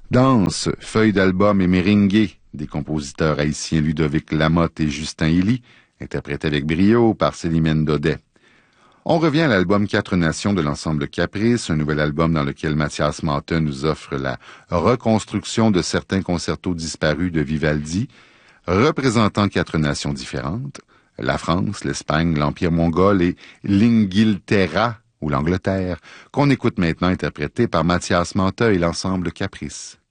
Danse, feuilles d'album et méringué des compositeurs haïtiens Ludovic Lamotte et Justin Hilly, interprétés avec brio par Célimène Daudet. On revient à l'album Quatre Nations de l'ensemble Caprice, un nouvel album dans lequel Mathias Mantin nous offre la reconstruction de certains concertos disparus de Vivaldi, représentant quatre nations différentes, la France, l'Espagne, l'Empire mongol et l'Inghilterra, ou l'Angleterre, qu'on écoute maintenant interprété par Mathias Mantin et l'ensemble Caprice.